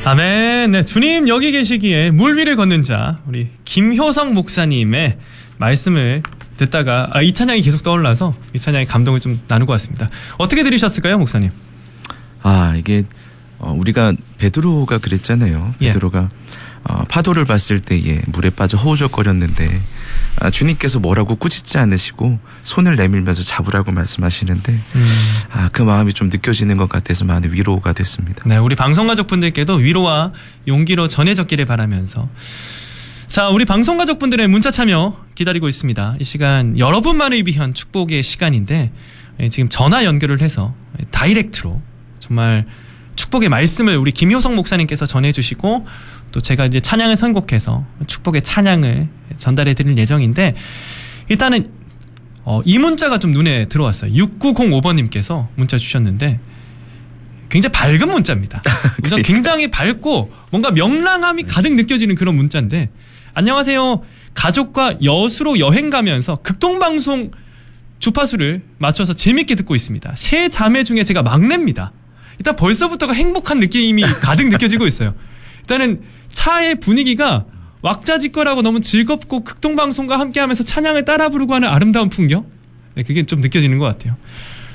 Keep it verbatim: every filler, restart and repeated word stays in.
아멘. 네, 주님 여기 계시기에 물 위를 걷는 자 우리 김효성 목사님의 말씀을 듣다가 아, 이 찬양이 계속 떠올라서 이 찬양의 감동을 좀 나누고 왔습니다. 어떻게 들으셨을까요, 목사님? 아, 이게 어, 우리가 베드로가 그랬잖아요. 예. 베드로가 어, 파도를 봤을 때 예, 물에 빠져 허우적거렸는데 아, 주님께서 뭐라고 꾸짖지 않으시고 손을 내밀면서 잡으라고 말씀하시는데 음. 아, 그 마음이 좀 느껴지는 것 같아서 많은 위로가 됐습니다. 네, 우리 방송가족분들께도 위로와 용기로 전해졌기를 바라면서 자, 우리 방송가족분들의 문자 참여 기다리고 있습니다. 이 시간 여러분만을 위한 축복의 시간인데 지금 전화 연결을 해서 다이렉트로 정말 축복의 말씀을 우리 김효성 목사님께서 전해주시고 또 제가 이제 찬양을 선곡해서 축복의 찬양을 전달해 드릴 예정인데 일단은 어, 이 문자가 좀 눈에 들어왔어요. 육구공오 번님께서 문자 주셨는데 굉장히 밝은 문자입니다. 우선 굉장히 밝고 뭔가 명랑함이 가득 느껴지는 그런 문자인데 안녕하세요. 가족과 여수로 여행 가면서 극동방송 주파수를 맞춰서 재밌게 듣고 있습니다. 세 자매 중에 제가 막내입니다. 일단 벌써부터가 행복한 느낌이 가득 느껴지고 있어요. 일단은 차의 분위기가 왁자지껄하고 너무 즐겁고 극동방송과 함께하면서 찬양을 따라 부르고 하는 아름다운 풍경? 네, 그게 좀 느껴지는 것 같아요.